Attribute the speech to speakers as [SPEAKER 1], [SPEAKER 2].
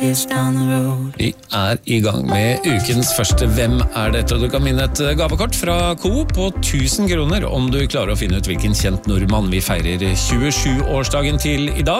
[SPEAKER 1] Vi I gang med ukens første Hvem dette? Du kan vinne et gavekort fra Coop på 1000 kroner om du klarer å finne ut hvilken kjent nordmann vi feirer 27-årsdagen til I dag.